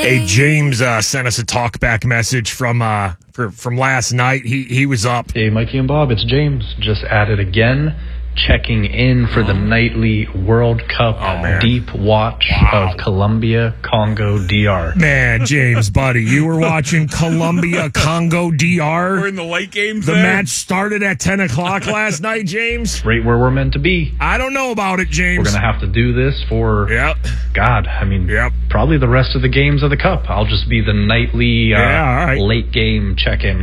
Hey, James sent us a talkback message from last night. He was up. Hey, Mikey and Bob, it's James. Just at it again. Checking in for the nightly World Cup deep watch of Colombia, Congo, DR. Man, James, buddy, you were watching Colombia, Congo, DR. We're in the late games The there. match started at 10 o'clock last night, James. Right where we're meant to be. I don't know about it, James. We're going to have to do this for, God, I mean, Yep. probably the rest of the games of the Cup. I'll just be the nightly all right. late game check-in